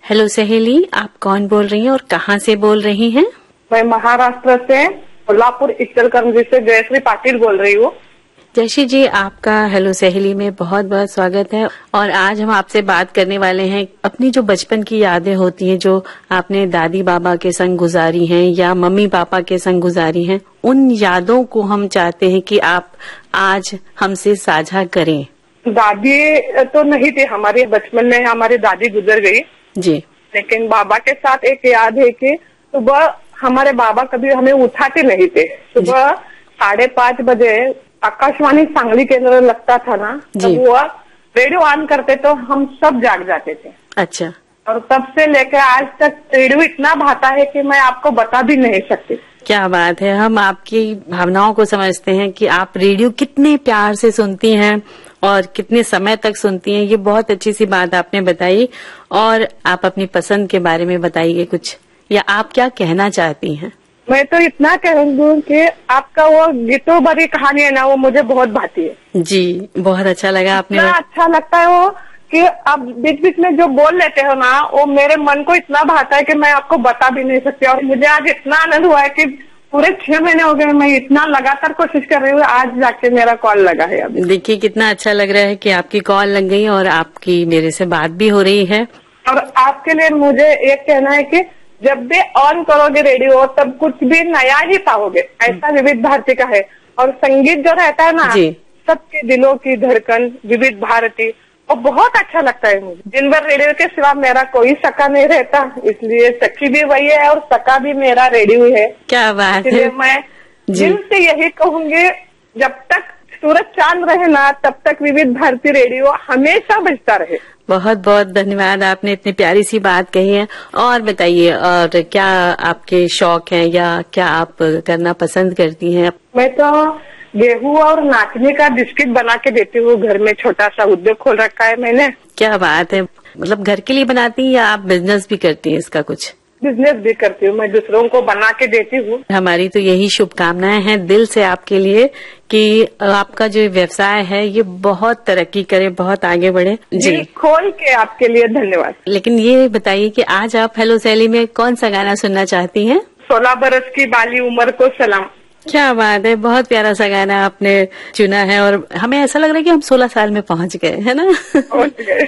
Hello सहेली, आप कौन बोल रही हैं और कहाँ से बोल रही हैं? मैं महाराष्ट्र से कोल्हापुर इचलकरंजी से जयश्री पाटिल बोल रही हूँ। जयश्री जी, आपका हेलो सहेली में बहुत बहुत स्वागत है। और आज हम आपसे बात करने वाले हैं अपनी जो बचपन की यादें होती हैं, जो आपने दादी बाबा के संग गुजारी हैं या मम्मी पापा के संग गुजारी हैं, उन यादों को हम चाहते हैं कि आप आज हमसे साझा करें। दादी तो नहीं थी हमारे बचपन में, हमारी दादी गुजर गई जी। लेकिन बाबा के साथ एक याद है कि सुबह हमारे बाबा कभी हमें उठाते नहीं थे। सुबह 5:30 बजे आकाशवाणी सांगली केंद्र लगता था ना, तो वो रेडियो ऑन करते तो हम सब जाग जाते थे। अच्छा। और तब से लेकर आज तक रेडियो इतना भाता है कि मैं आपको बता भी नहीं सकती। क्या बात है, हम आपकी भावनाओं को समझते हैं कि आप रेडियो कितने प्यार से सुनती हैं और कितने समय तक सुनती हैं। ये बहुत अच्छी सी बात आपने बताई। और आप अपनी पसंद के बारे में बताइए कुछ, या आप क्या कहना चाहती हैं? मैं तो इतना कहूँगी कि आपका वो गीतों भरी कहानी है ना, वो मुझे बहुत भाती है। जी, बहुत अच्छा लगा आपने। इतना अच्छा लगता है वो कि आप बीच बीच में जो बोल लेते हो ना, वो मेरे मन को इतना भाता है कि मैं आपको बता भी नहीं सकती। और मुझे आज इतना आनंद हुआ है कि पूरे 6 महीने हो गए, मैं इतना लगातार कोशिश कर रही हूँ, आज जाके मेरा कॉल लगा है। अभी देखिए कितना अच्छा लग रहा है कि आपकी कॉल लग गई और आपकी मेरे से बात भी हो रही है। और आपके लिए मुझे एक कहना है कि जब भी ऑन करोगे रेडियो तब कुछ भी नया ही पाओगे, ऐसा विविध भारती का है। और संगीत जो रहता है ना, सबके दिलों की धड़कन विविध भारती, और बहुत अच्छा लगता है मुझे। दिन भर रेडियो के सिवा मेरा कोई सका नहीं रहता, इसलिए सखी भी वही है और सका भी मेरा रेडियो है। क्या बात है। इसलिए मैं दिल से यही कहूंगी, जब तक सूरज चांद रहे ना, तब तक विविध भारती रेडियो हमेशा बजता रहे। बहुत बहुत धन्यवाद, आपने इतनी प्यारी सी बात कही है। और बताइए, और क्या आपके शौक हैं या क्या आप करना पसंद करती हैं? मैं तो गेहूं और नाचने का बिस्किट बना के देती हूँ। घर में छोटा सा उद्योग खोल रखा है मैंने। क्या बात है, मतलब घर के लिए बनाती हैं या आप बिजनेस भी करती हैं इसका? कुछ बिजनेस भी करती हूँ, मैं दूसरों को बना के देती हूँ। हमारी तो यही शुभकामनाएं हैं दिल से आपके लिए कि आपका जो व्यवसाय है ये बहुत तरक्की करे, बहुत आगे बढ़े। जी, खोल के आपके लिए धन्यवाद। लेकिन ये बताइए कि आज आप हेलो सहेली में कौन सा गाना सुनना चाहती हैं? 16 बरस की बाली उम्र को सलाम। क्या बात है, बहुत प्यारा सा गाना आपने चुना है और हमें ऐसा लग रहा है कि हम 16 साल में पहुंच गए, है ना? पहुंच गए।